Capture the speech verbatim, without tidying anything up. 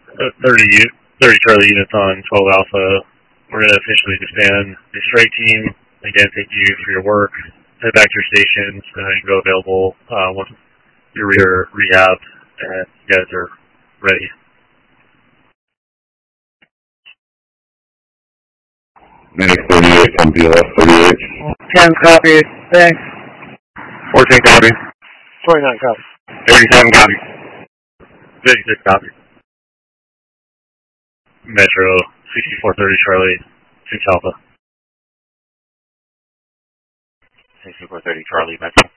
uh, thirty, thirty Charlie units on twelve Alpha. We're going to officially disband the strike team. Again, thank you for your work. Head back to your stations uh, and go available uh, once your rear rehab and you guys are ready. Medic thirty-eight on B L F thirty-eight. ten copy. Thanks. fourteen copy. twenty-nine copy. eighty-seven copy. fifty-six copy. Metro, sixty-four thirty Charlie, six Alpha. sixty-four thirty Charlie, Metro.